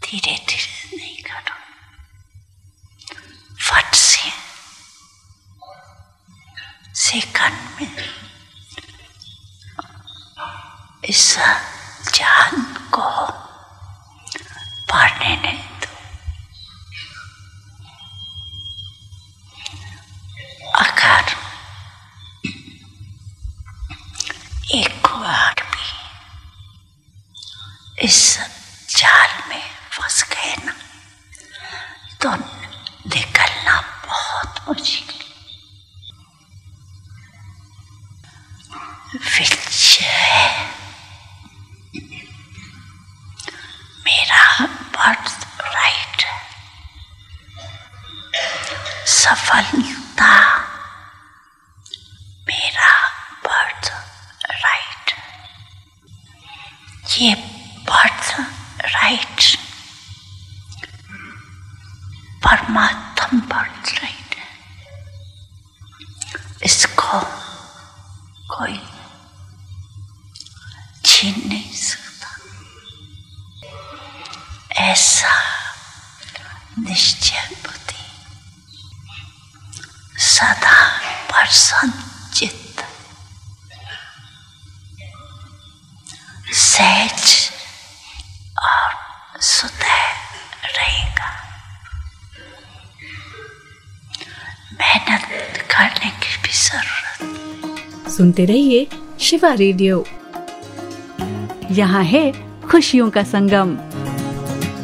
धीरे धीरे नहीं करो, फट से सेकंड में इस जान को पढ़ने नहीं दो। अगर एक बार भी इस जाल में फंस गए ना तो निकलना बहुत मुश्किल। विजय मेरा बर्थ राइट है, सफलता मेरा बर्थ राइट, ये बर्थ राइट परमात्मा बर्थ राइट है, इसको कोई छीन नहीं सकता। ऐसा निश्चय बुद्धि, सदा प्रसन्न चित्त, सहज और सुदैव रहेगा। मेहनत करने की भी जरूरत। सुनते रहिए शिवा रेडियो, यहाँ है खुशियों का संगम।